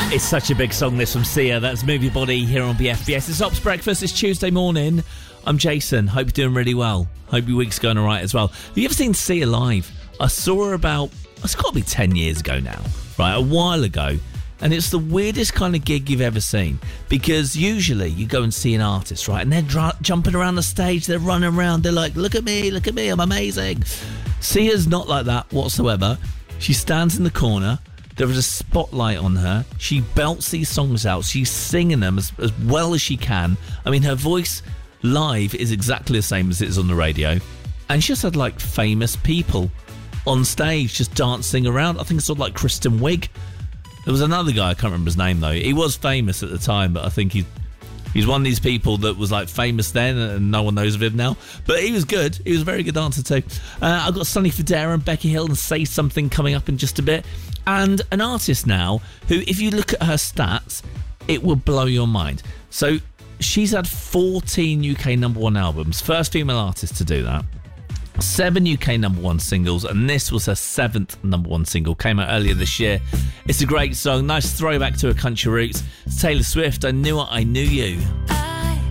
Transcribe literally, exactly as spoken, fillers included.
It's such a big song, this, from Sia. That's Move Your Body here on B F B S. It's Ops Breakfast. It's Tuesday morning. I'm Jason. Hope you're doing really well. Hope your week's going all right as well. Have you ever seen Sia live? I saw her about, it's got to be ten years ago now, right? A while ago. And it's the weirdest kind of gig you've ever seen, because usually you go and see an artist, right? And they're dr- jumping around the stage, they're running around, they're like, look at me, look at me, I'm amazing. Sia's not like that whatsoever. She stands in the corner. There is a spotlight on her. She belts these songs out. She's singing them as, as well as she can. I mean, her voice live is exactly the same as it is on the radio. And she just had, like, famous people on stage just dancing around. I think it's sort of like Kristen Wiig. There was another guy, I can't remember his name, though. He was famous at the time, but I think he, he's one of these people that was, like, famous then and no one knows of him now. But he was good. He was a very good dancer, too. Uh, I've got Sonny Fodera and Becky Hill and Say Something coming up in just a bit. And an artist now who, if you look at her stats, it will blow your mind. So she's had fourteen U K number one albums. First female artist to do that. Seven U K number one singles, and this was her seventh number one single. Came out earlier this year. It's a great song. Nice throwback to her country roots. It's Taylor Swift, I Knew It, I Knew You. I